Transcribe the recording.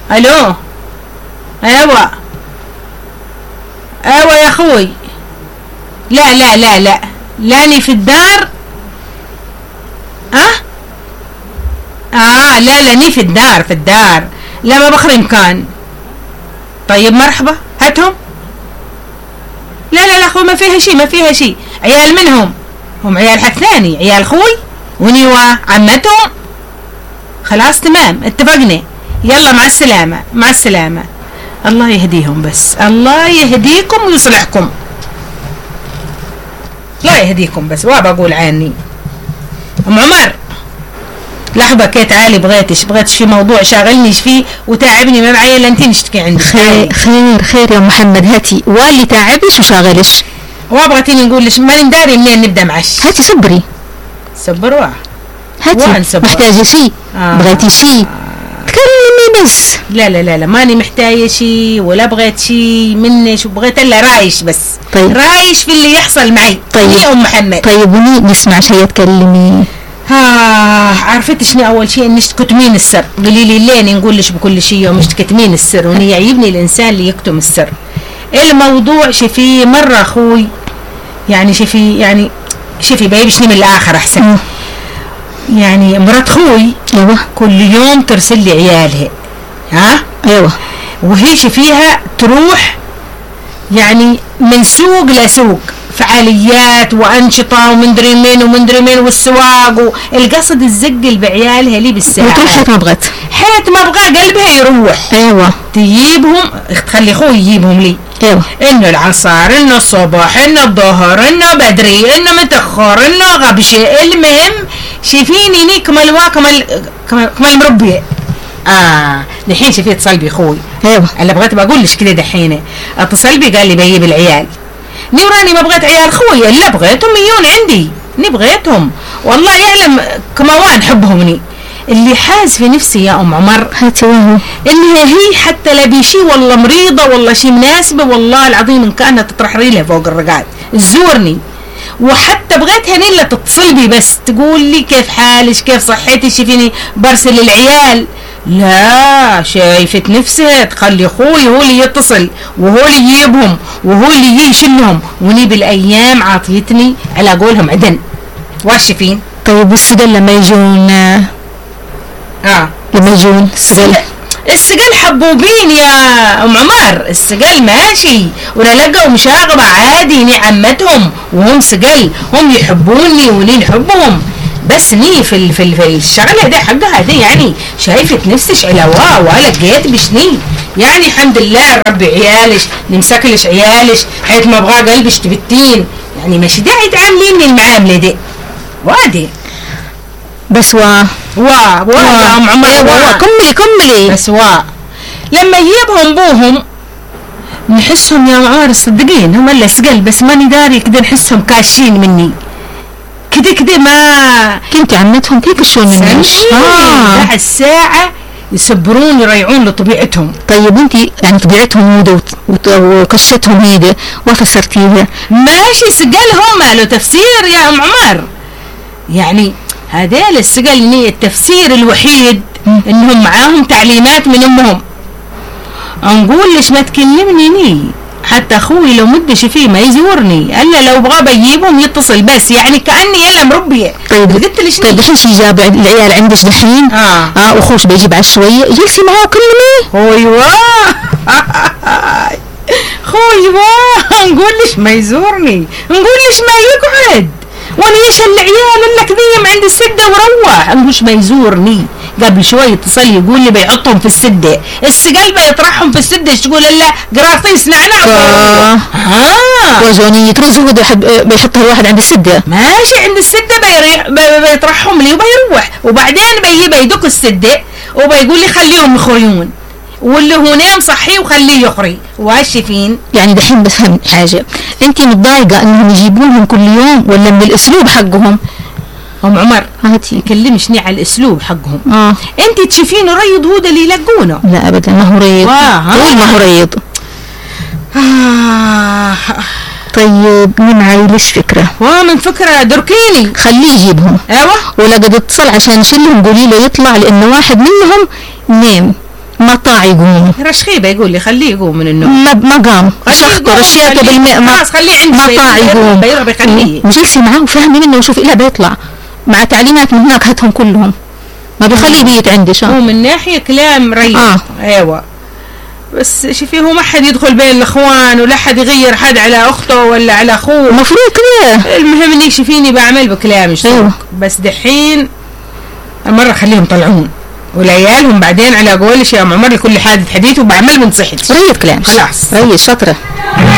الو. ايوه ايوه يا اخوي. لا لا لا لا لاني في الدار. لا لاني في الدار لا ما بخري مكان. طيب مرحبا هاتهم. لا لا لا اخوي ما فيها شيء عيال منهم هم عيال حق ثاني عيال خوي ونيوا عمتهم. خلاص تمام اتفقنا. يلا مع السلامة الله يهديهم بس الله يهديكم ويصلحكم. الله يهديكم بس وبقول عني. ام عمر لحظة كي تعالي بغيتش في موضوع شاغلني فيه وتعبني ما معي الا انتي نشتكي عندك. خير يا محمد هاتي واللي تعبش وشاغلش وابغتيني نقول لك ما نداري منين نبدا معش. هاتي صبري هاتي محتاجة شيء بغيتي شيء تكلمي بس. لا لا لا لا ماني محتاجة شيء ولا بغيت شيء منش وبغيت الا رايش بس. طيب. رايش في اللي يحصل معي. طيب يا ام محمد. طيب وني نسمع شيء تكلمي. عرفت شنو اول شيء انك تكتمين السر. قولي لي لين نقول لك بكل شيء يوم مش تكتمين السر وني يعيبني الانسان اللي يكتم السر. الموضوع شفي مره اخوي يعني شفي بيبشني من الاخر احسن. يعني مرات خوي ايوه كل يوم ترسل لي عيالها. ايوه وهي شفيها تروح يعني من سوق لسوق فعاليات وانشطه ومندري مين والسواق والقصد الزقل بعيالها لي بالساعه. وتروح حيت ما بغى قلبها يروح. ايوه تجيبهم تخلي اخوي يجيبهم لي. ايوه انه العصار انه الصباح انه الظهر انه بدري انه متاخر انه غبشه. المهم شايفيني ني كمال مربيه. دحين شفيت اتصل بي اخوي. ايوه انا بغيت بقول لك كده دحين اتصل بي قال لي بيجيب العيال. نوراني ما بغيت عيال خوي الا بغيتهم يجون عندي. بغيتهم والله يعلم كموان حبهم. اللي حاز في نفسي يا ام عمر انها هي حتى لا بشي والله مريضه والله شي مناسبه والله العظيم ان كانها تطرح ريلها فوق الرقاد تزورني. وحتى بغيتها نيلا تتصل بي بس تقول لي كيف حالك كيف صحتك شوفيني برسل العيال. لا شايفة نفسها تخلي اخوي هو اللي يتصل وهو اللي يجيبهم وهو اللي يشلهم. وني بالايام عاطيتني على قولهم عدن واشفين. طيب والسجل لما يجون السجل حبوبين يا ام عمر. السجل ماشي ولا لقوا مشاغبة عادي ني عمتهم وهم سجل هم يحبوني وني نحبهم. بس ني في الشغله دي حقها دي يعني شايفه نفسش علاوه ولا لقيت بشني يعني الحمد لله ربي عيالش نمسكلش عيالش حيث ما ابغى قلبش تبتين يعني ماشي داعي تعامليني المعامله دي وادي بس يا ام عمر كملي بس لما يجيبهم بوهم نحسهم يا عمر صدقين هم اللي سقل بس ماني داري كده نحسهم كاشين مني كده ما كنت عمتهم كيف شلون منش بعد ساعة يصبرون يريعون لطبيعتهم. طيب انت يعني طبيعتهم وقصتهم هيدي وفسرتيها ماشي سقلهم له تفسير يا ام عمر. يعني هذيل السقل التفسير الوحيد انهم معاهم تعليمات من امهم. نقول ليش ما تكلمني حتى اخوي لو مدش فيه ما يزورني الا لو بغى بجيبهم يتصل بس يعني كاني يلا مربيه. طيب قلت ليش طيب الحين شي جاب العيال عندك دحين واخوش بيجيب على شويه جلسي معاه كلمي. خوي نقول ليش ما يزورني نقول ليش ما يقعد وانا ايش العيال اللي كذيم عند السده وروح مش ما يزورني. قبل شوي اتصل يقول لي بيحطهم في السده السقل بيطرحهم في السده تقول لا قراطيس نعناع وزوني رز بيحطها الواحد عند السده ماشي عند السده بيطرحهم لي وبيروح وبعدين بيدق السده وبيقول لي خليهم يخريون واللي هو نام صحي وخليه يخري واشفين. يعني دحين بفهم حاجه انت متضايقه انهم يجيبونهم كل يوم ولا من الاسلوب حقهم؟ ام عمر كلمشني على الاسلوب حقهم. انت تشوفين ريض هو اللي يلقونه؟ لا ابدا ما هو ريض ما هو ريض. طيب مين عايلش فكره؟ من فكره دركيني خليه يجيبهم. ايوه ولا قد اتصل عشان نشيلهم قولي له يطلع لانه واحد منهم نام ما طاع يقوم. رشخيبه يقول لي خليه يقوم من النوم، ما قام، شخطه رشيته بالماء خلاص خليه عندي، ما طاع يقوم. بيخليه وجلسي معاه وفهمي منه وشوف إلا بيطلع مع تعليمات من هناك هاتهم كلهم، ما بيخليه بيت عندي شان. هو من ناحيه كلام ريح. ايوه بس شوفي هو ما حد يدخل بين الاخوان ولا حد يغير حد على اخته ولا على اخوه، المفروض كده. المهم اني شوفيني بعمل بكلامي. أيوة. بس دحين مرة خليهم طلعون وليالهم بعدين على قولش يا عمر لكل حادث حديث وبعمل منصحتي. ريت كلام خلاص ريت شطرة.